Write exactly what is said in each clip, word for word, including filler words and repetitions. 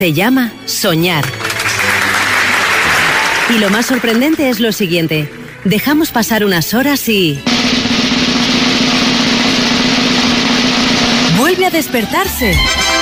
Se llama soñar. Y lo más sorprendente es lo siguiente. Dejamos pasar unas horas y... vuelve a despertarse.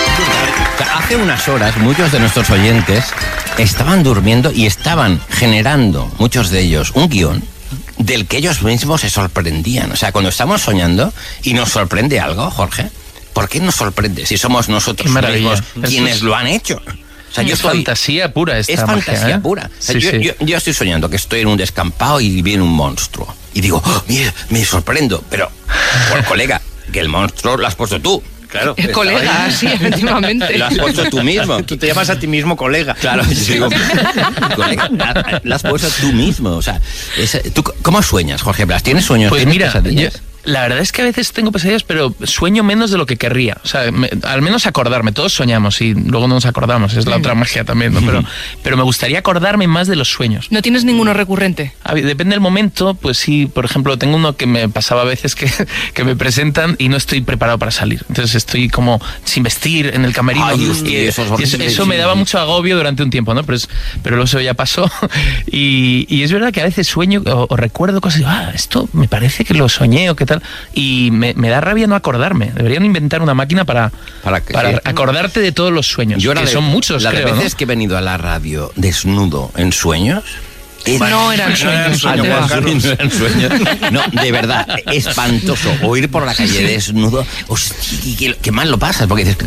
Hace unas horas muchos de nuestros oyentes estaban durmiendo y estaban generando, muchos de ellos, un guión del que ellos mismos se sorprendían. O sea, cuando estamos soñando y nos sorprende algo, Jorge, ¿por qué nos sorprende si somos nosotros mismos quienes es... lo han hecho? O sea, yo es soy, fantasía pura esta Es magia, fantasía ¿eh? pura. O sea, Sí, yo, sí. Yo, yo estoy soñando que estoy en un descampado y viene un monstruo. Y digo, oh, mira, me sorprendo. Pero, pues, colega, que el monstruo lo has puesto tú. Claro. El colega, ahí. Sí, efectivamente. Lo has puesto tú mismo. Tú te llamas a ti mismo colega. Claro, yo digo, colega, lo has puesto tú mismo. O sea, es, ¿tú cómo sueñas, Jorge Blas? ¿Tienes sueños? Pues ¿Tienes mira, pesadillas? yo, la verdad es que a veces tengo pesadillas, pero sueño menos de lo que querría. O sea, me, al menos acordarme. Todos soñamos y luego no nos acordamos. Es la otra magia también, ¿no? Pero, pero me gustaría acordarme más de los sueños. ¿No tienes ninguno recurrente? A ver, depende del momento, pues sí. Por ejemplo, tengo uno que me pasaba a veces que, que me presentan y no estoy preparado para salir. Entonces estoy como sin vestir en el camerino. Ay, y, eso, es y eso, eso me daba mucho agobio durante un tiempo, ¿no? Pero, es, pero luego eso ya pasó. Y, y es verdad que a veces sueño o, o recuerdo cosas y digo, ah, esto me parece que lo soñé o qué tal. Y me, me da rabia no acordarme. Deberían inventar una máquina para, para, que, para sí. acordarte de todos los sueños. Yo que de, son muchos, la creo, de veces ¿no? que he venido a la radio desnudo en sueños... Era, no eran sueños. No eran sueños, no eran sueños. No, de verdad, espantoso. O ir por la calle desnudo. Hostia, qué, qué mal lo pasas, porque dices,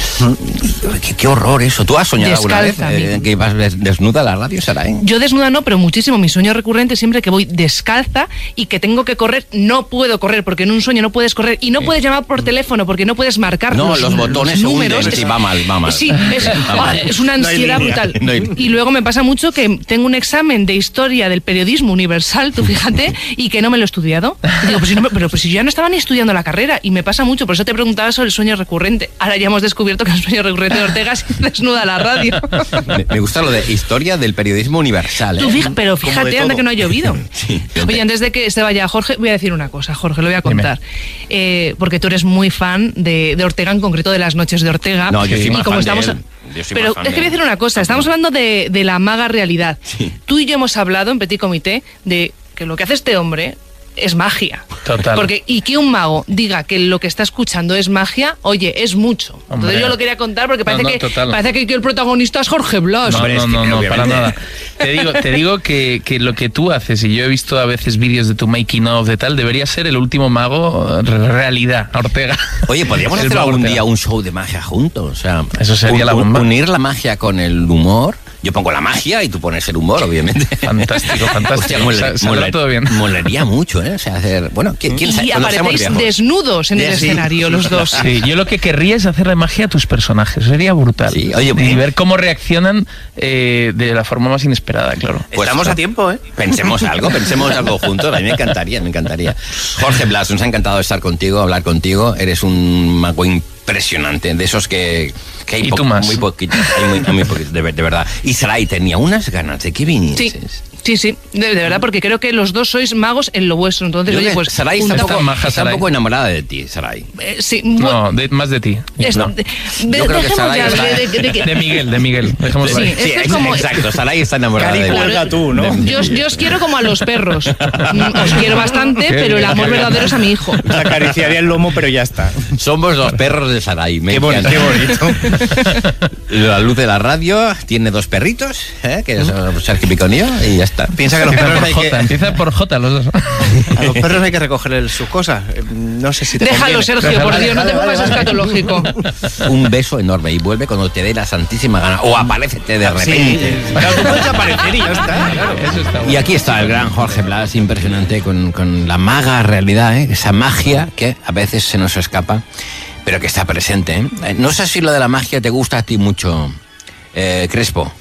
qué, qué horror eso. ¿Tú has soñado Descalza, alguna vez eh, que ibas desnuda a la radio, Saray? Yo desnuda no, pero muchísimo. Mi sueño recurrente es siempre que voy descalza y que tengo que correr. No puedo correr, porque en un sueño no puedes correr. Y no puedes llamar por teléfono, porque no puedes marcar no, los, los botones los números. Se hunden, sí, va mal, va mal. Sí, es, va mal. es una ansiedad no brutal. No hay... Y luego me pasa mucho que tengo un examen de historia del periodismo universal, tú fíjate, y que no me lo he estudiado. Digo, pues si no, pero pues si yo ya no estaba ni estudiando la carrera, y me pasa mucho, por eso te preguntaba sobre el sueño recurrente. Ahora ya hemos descubierto que el sueño recurrente de Ortega es desnuda la radio. Me, me gusta lo de historia del periodismo universal. ¿eh? Tú fija, pero fíjate, anda que no ha llovido. Sí, oye, antes de que se vaya Jorge, voy a decir una cosa, Jorge, lo voy a contar. Eh, porque tú eres muy fan de, de Ortega, en concreto de las noches de Ortega. No, yo soy y más como fan estamos de él. Yo soy Pero más fan es que voy a de decir una cosa, estamos hablando de, de la maga realidad. Sí. Tú y yo hemos hablado en Petit Comité de que lo que hace este hombre es magia. Total. Porque, y que un mago diga que lo que está escuchando es magia, oye, es mucho. Hombre. Entonces yo lo quería contar porque parece, no, no, que, total. parece que el protagonista es Jorge Blas. No, Hombre, no, es que no, no, obviamente... para nada. Te digo, te digo que, que lo que tú haces, y yo he visto a veces vídeos de tu making of de tal, debería ser el último mago realidad, Ortega. Oye, podríamos El hacer mago algún Ortega. día un show de magia juntos. O sea, Eso sería un, la bomba. Unir la magia con el humor. Yo pongo la magia y tú pones el humor, obviamente. Fantástico, fantástico. Hostia, mola, Saldrá mola, todo bien. Molaría mucho, ¿eh? O sea, hacer... Bueno, ¿quién, quién sabe? Y Cuando seamos aparecéis viejos. desnudos en el Sí. escenario, los dos. Sí, yo lo que querría es hacerle magia a tus personajes. Sería brutal. Sí, oye, y pues- ver cómo reaccionan eh, de la forma más inesperada, claro. Pues, Estamos a tiempo, ¿eh? Pensemos algo, pensemos algo juntos. A mí me encantaría, me encantaría. Jorge Blas, nos ha encantado estar contigo, hablar contigo. Eres un mago impresionante, de esos que, que hay Y po- tú más. muy poquitos, hay muy, muy poquitos, de, de verdad. Y Saray tenía unas ganas de que vinieses. Sí. Sí, sí, de, de verdad, porque creo que los dos sois magos en lo vuestro. Entonces, Yo oye, que pues... Saray un está, un poco- poco, maja, está un Saray. poco enamorada de ti, Saray. eh, sí, bueno, No, de, más de ti. es- No. de- de- Yo creo que dejemos Saray ya está- de, de- de que- De Miguel, de Miguel. Dejémoslo Sí, ahí. esto Sí, es ex- como- exacto, Saray está enamorada Cari, de ti. cuelga tú, ¿no? Yo, yo os quiero como a los perros. Mm, Os quiero bastante, Qué pero el bien, amor qué bien. verdadero es a mi hijo. Te acariciaría el lomo, pero ya está. Somos los perros de Saray. Me Qué bonito, encanta. qué bonito. La luz de la radio tiene dos perritos, ¿eh? Que son Sergio Picón y yo, y ya está. Piensa que a los Empieza perros por hay J, que, empieza por J los dos. a los perros hay que recogerles sus cosas. Eh, No sé si te Déjalo, conviene. Sergio, por Dios, no te pongas escatológico. Un beso enorme y vuelve cuando te dé la santísima gana. O aparécete de repente. Sí, claro, tú puedes aparecer y ya está, claro. Eso está Y bueno. aquí está el gran Jorge Blas, impresionante, con, con la maga realidad, ¿eh? Esa magia que a veces se nos escapa, pero que está presente. ¿eh? No sé si lo de la magia te gusta a ti mucho, eh, Crespo.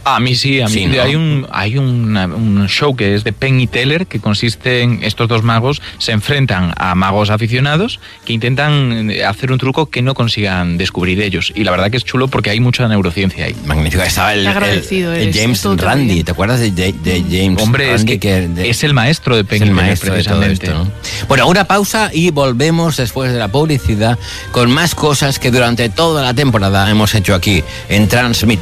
A mí sí, a mí Sí, ¿no? hay un hay una- un show que es de Penn y Teller que consiste en estos dos magos se enfrentan a magos aficionados que intentan hacer un truco que no consigan descubrir ellos, y la verdad que es chulo porque hay mucha neurociencia ahí. Magnífico. Estaba el, Qué agradecido el- el eres, James esto te Randi, bien. ¿te acuerdas de, de- de James Hombre, es Randi? que de- es el maestro de es Penn el y Teller, maestro de todo precisamente. esto, ¿no? Bueno, una pausa y volvemos después de la publicidad con más cosas que durante toda la temporada hemos hecho aquí en Transmit.